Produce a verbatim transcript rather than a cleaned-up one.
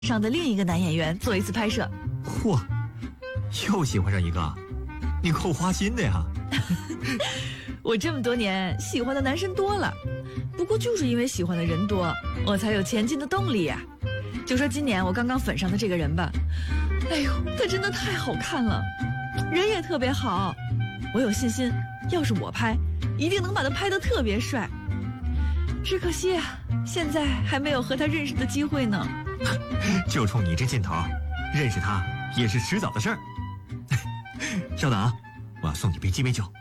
上的另一个男演员做一次拍摄。 嚯，又喜欢上一个，你够花心的呀！ 我这么多年喜欢的男生多了，不过就是因为喜欢的人多，我才有前进的动力呀。就说今年我刚刚粉上的这个人吧，哎呦，他真的太好看了，人也特别好，我有信心，要是我拍，一定能把他拍得特别帅。只可惜啊，现在还没有和他认识的机会呢。 就冲你这劲头，认识他也是迟早的事儿。稍等啊，我要送你杯鸡尾酒。